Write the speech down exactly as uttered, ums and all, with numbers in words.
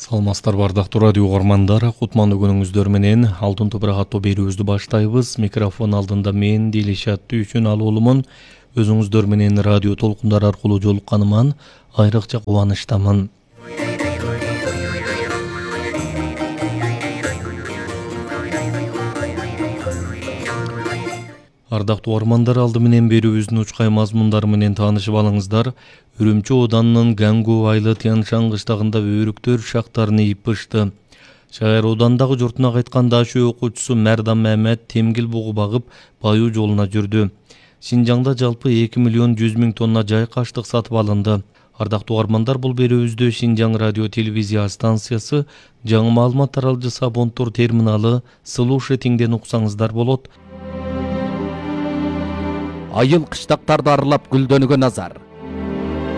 Саламатсыздар бардактуу радио угармандар, кутмандуу күнүңүздөр менен Алтын топурак аттуу берүүбүздү баштайбыз. Микрофон алдында мен Дилишат Түйшүн алуулумун. Өзүңүздөр менен радио толкундар аркылуу жолукканыман айрыкча кубанычтамын. Ардактуу угармандар, алды менен берүүбүздүн учкай мазмундары менен таанышып алыңыздар. Үрүмчү Оданынын Гангу айылы Тянь-Шань кыштагында өйрүктөр шактарын ийип пышты. Шагар Оданындагы журтуна кайткан дашуу окуучусу Мәрдан Мамед темгил бугу багып баюу жолуна жүрдү. Шинжаңда жалпы эки миллион жүз миң тонна жайык аштык сатып алынды. Ардактуу угармандар, бул берүүбүздө Шинжаң радио телевизия станциясы, жаңы маалымат таралгычы Сабонтур терминалы, слушатиңден уксаңыздар болот. Айыл кыштактарды аралап гүлдөнүүгө назар.